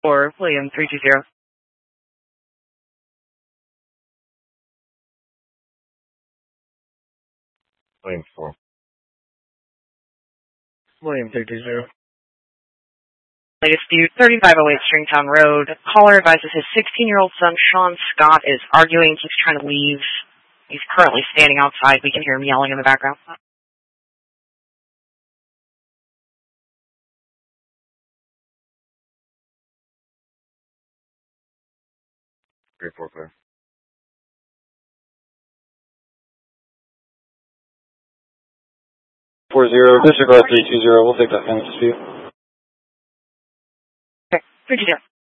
Or William 320. William 4. William 320. Latest view, 3508 Stringtown Road. Caller advises his 16-year-old son, Sean Scott, is arguing. He's trying to leave. He's currently standing outside. We can hear him yelling in the background. 3-4 clear. 40, disregard 320. We'll take that kind of dispute. Okay, 320.